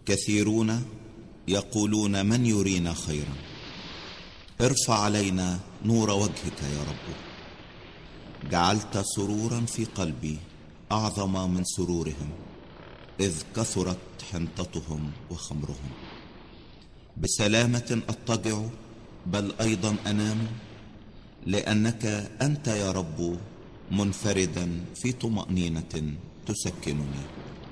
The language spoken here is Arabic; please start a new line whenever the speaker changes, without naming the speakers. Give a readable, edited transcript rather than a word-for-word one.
كثيرون يقولون من يرينا خيرا. ارفع علينا نور وجهك يا رب. جعلت سرورا في قلبي أعظم من سرورهم، إذ كثرت حنطتهم وخمرهم. بسلامة أضطجع بل أيضا أنام، لأنك أنت يا رب منفردا في طمأنينة تسكنني.